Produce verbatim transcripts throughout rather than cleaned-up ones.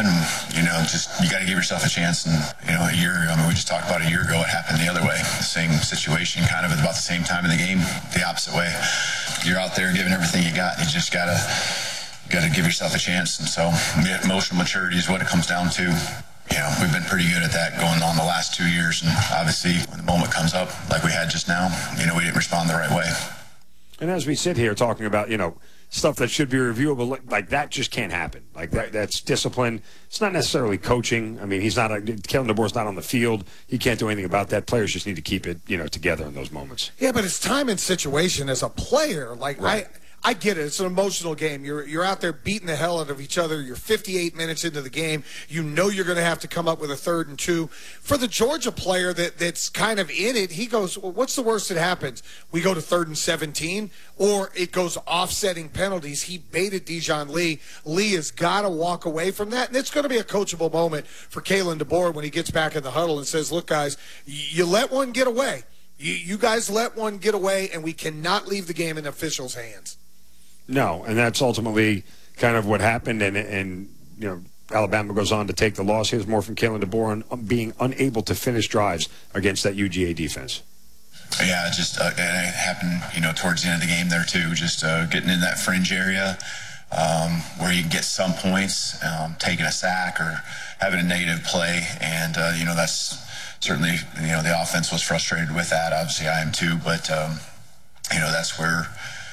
happen. You know, just you got to give yourself a chance. And, you know, a year, I mean, we just talked about a year ago, it happened the other way. The same situation, kind of at about the same time in the game, the opposite way. You're out there giving everything you got. You just got to got to give yourself a chance. And so emotional maturity is what it comes down to. You know, we've been pretty good at that going on the last two years. And obviously, when the moment comes up, like we had just now, you know, we didn't respond the right way. And as we sit here talking about, you know, stuff that should be reviewable, like that just can't happen. Like that, that's discipline. It's not necessarily coaching. I mean, he's not, a, Kalen DeBoer's not on the field. He can't do anything about that. Players just need to keep it, you know, together in those moments. Yeah, but it's time and situation as a player. Like, right. I. I get it. It's an emotional game. You're you're out there beating the hell out of each other. You're fifty-eight minutes into the game. You know you're going to have to come up with a third and two. For the Georgia player that, that's kind of in it, he goes, well, what's the worst that happens? We go to third and seventeen, or it goes offsetting penalties. He baited Dijon Lee. Lee has got to walk away from that, and it's going to be a coachable moment for Kalen DeBoer when he gets back in the huddle and says, look, guys, you let one get away. You, you guys let one get away, and we cannot leave the game in the officials' hands. No, and that's ultimately kind of what happened, and, and you know, Alabama goes on to take the loss. Here's more from Kalen DeBoer on being unable to finish drives against that U G A defense. Yeah, just uh, it happened, you know, towards the end of the game there too. Just uh, getting in that fringe area um, where you can get some points, um, taking a sack or having a negative play, and uh, you know that's certainly, you know, the offense was frustrated with that. Obviously, I am too, but um, you know that's where.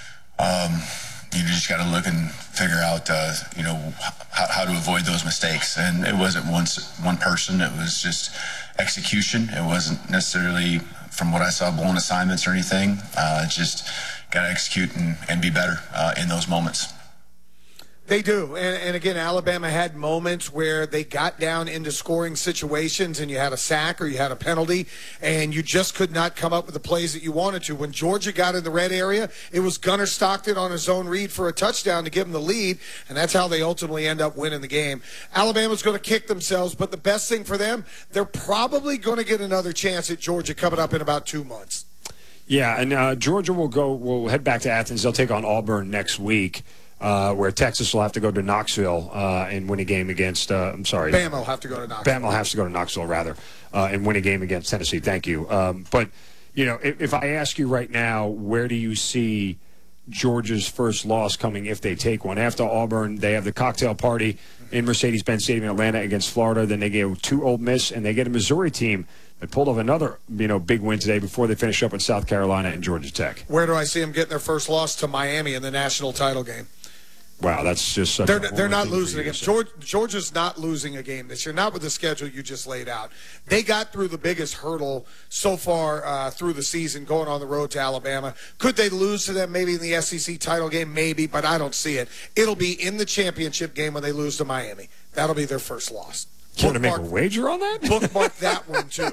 Um, You just got to look and figure out, uh, you know, how, how to avoid those mistakes. And it wasn't one, one person. It was just execution. It wasn't necessarily, from what I saw, blown assignments or anything. Uh, just got to execute and, and be better uh, in those moments. They do. And, and again, Alabama had moments where they got down into scoring situations and you had a sack or you had a penalty and you just could not come up with the plays that you wanted to. When Georgia got in the red area, it was Gunnar Stockton on his own read for a touchdown to give them the lead, and that's how they ultimately end up winning the game. Alabama's going to kick themselves, but the best thing for them, they're probably going to get another chance at Georgia coming up in about two months. Yeah, and uh, Georgia will go. will head back to Athens. They'll take on Auburn next week. Uh, where Texas will have to go to Knoxville uh, and win a game against, uh, I'm sorry. Bama will have to go to Knoxville. Bama will have to go to Knoxville, rather, uh, and win a game against Tennessee. Thank you. Um, but, you know, if, if I ask you right now, where do you see Georgia's first loss coming if they take one? After Auburn, they have the cocktail party in Mercedes-Benz Stadium in Atlanta against Florida. Then they go to Ole Miss, and they get a Missouri team that pulled off another, you know, big win today before they finish up with South Carolina and Georgia Tech. Where do I see them getting their first loss? To Miami in the national title game. Wow, that's just such they're a they're not losing a game. So. Georgia, Georgia's not losing a game this year. Not with the schedule you just laid out. They got through the biggest hurdle so far uh, through the season, going on the road to Alabama. Could they lose to them maybe in the S E C title game? Maybe, but I don't see it. It'll be in the championship game when they lose to Miami. That'll be their first loss. Want to make a wager on that? Bookmark that one too.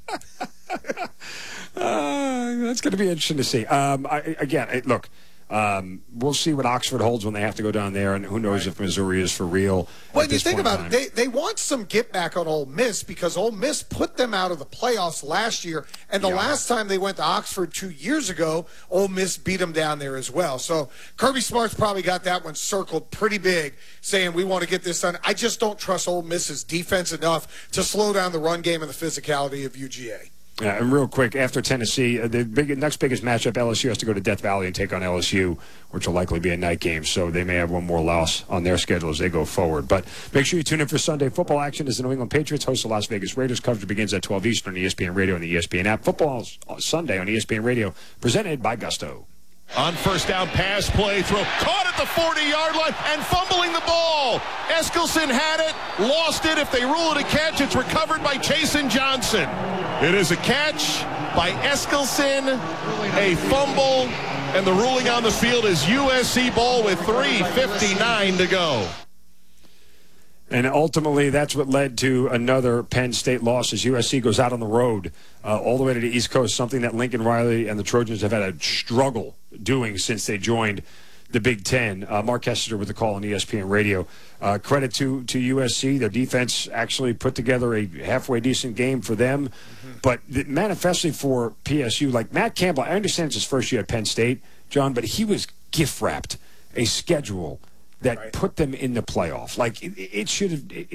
uh, that's going to be interesting to see. Um, I, again, I, look. Um, we'll see what Oxford holds when they have to go down there, and who knows right. if Missouri is for real. Well, you think about it, they, they want some get back on Ole Miss because Ole Miss put them out of the playoffs last year, and the yeah. last time they went to Oxford two years ago, Ole Miss beat them down there as well. So Kirby Smart's probably got that one circled pretty big, saying we want to get this done. I just don't trust Ole Miss's defense enough to slow down the run game and the physicality of U G A. Yeah, and real quick, after Tennessee, uh, the big, next biggest matchup, L S U has to go to Death Valley and take on L S U, which will likely be a night game, so they may have one more loss on their schedule as they go forward. But make sure you tune in for Sunday football action as the New England Patriots host the Las Vegas Raiders. Coverage begins at twelve Eastern on E S P N Radio and the E S P N app. Football Sunday on E S P N Radio, presented by Gusto. On first down pass play, throw caught at the forty-yard line and fumbling the ball. Eskelson had it, lost it. If they rule it a catch, it's recovered by Chasen Johnson. It is a catch by Eskelson, a fumble, and the ruling on the field is U S C ball with three fifty-nine to go. And ultimately, that's what led to another Penn State loss as U S C goes out on the road uh, all the way to the East Coast, something that Lincoln Riley and the Trojans have had a struggle doing since they joined the Big Ten. Uh, Mark Kessler with the call on E S P N Radio. Uh, credit to, to U S C. Their defense actually put together a halfway decent game for them. Mm-hmm. But manifestly for P S U, like Matt Campbell, I understand it's his first year at Penn State, John, but he was gift-wrapped a schedule that right. put them in the playoff. Like, it, it should have